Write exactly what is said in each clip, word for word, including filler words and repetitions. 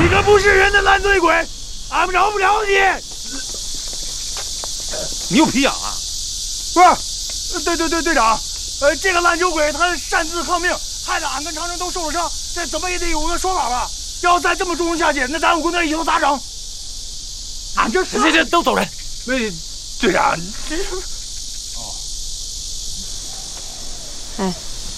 你个不是人的烂醉鬼，俺们饶不了你！ 你有皮痒啊？ 不是，队队队队长，呃，这个烂酒鬼他擅自抗命，害得俺跟长城都受了伤，这怎么也得有个说法吧？要再这么纵容下去，那咱五军队以后咋整？俺这是这这都走人。 那队长，这哦，哎，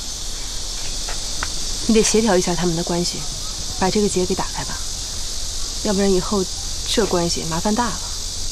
你得协调一下他们的关系，把这个结给打开吧，要不然以后这关系麻烦大了。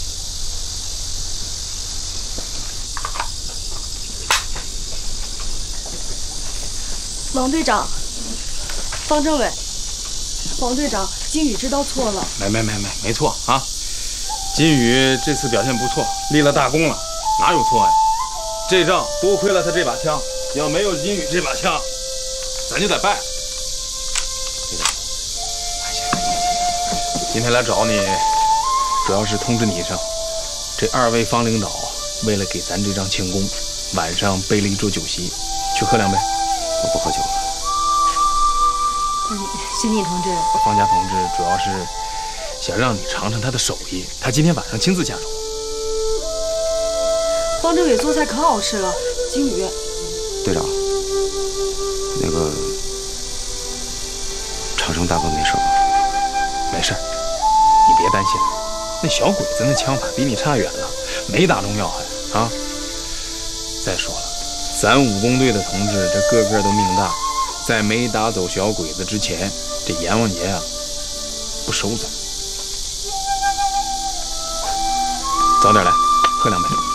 王队长，方政委，王队长，金宇知道错了。 没没没没没错啊！金宇这次表现不错，立了大功了，哪有错呀？这仗多亏了他这把枪，要没有金宇这把枪，咱就得败。队长，哎行，今天来找你，主要是通知你一声，这二位方领导为了给咱这仗庆功，晚上备了一桌酒席，去喝两杯。 我不喝酒了。 嗯，徐锦同志， 方家同志主要是想让你尝尝他的手艺，他今天晚上亲自下手。 方政委做菜可好吃了，金宇。 队长，那个长城大哥没事吧？ 没事，你别担心，那小鬼子那枪法比你差远了，没打中要害啊。再说了，咱武工队的同志这个个都命大，在没打走小鬼子之前，这阎王爷啊不收咱。早点来，喝两杯。